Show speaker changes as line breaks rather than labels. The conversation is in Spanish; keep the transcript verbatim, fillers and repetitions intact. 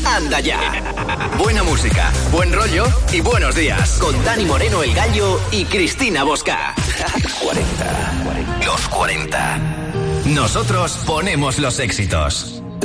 anda ya. Buena música, buen rollo y buenos días. Con Dani Moreno, El Gallo y Cristina Bosca. cuarenta. Los cuarenta. Nosotros ponemos los éxitos.